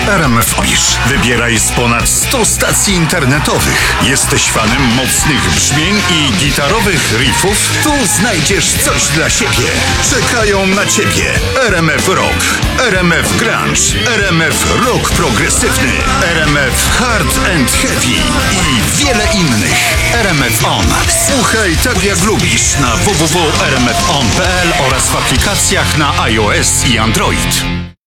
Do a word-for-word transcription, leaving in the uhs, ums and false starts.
R M F Opisz. Wybieraj z ponad stu stacji internetowych. Jesteś fanem mocnych brzmień i gitarowych riffów? Tu znajdziesz coś dla siebie. Czekają na Ciebie R M F Rock, R M F Grunge, R M F Rock Progresywny, R M F Hard and Heavy i wiele innych. R M F On. Słuchaj tak jak lubisz na w w w kropka r m f on kropka p l oraz w aplikacjach na iOS i Android.